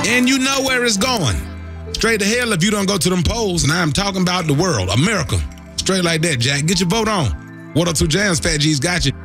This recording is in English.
And you know where it's going. Straight to hell if you don't go to them polls. And I'm talking about the world, America. Straight like that, Jack. Get your vote on. 102 Jams, Fat G's got you.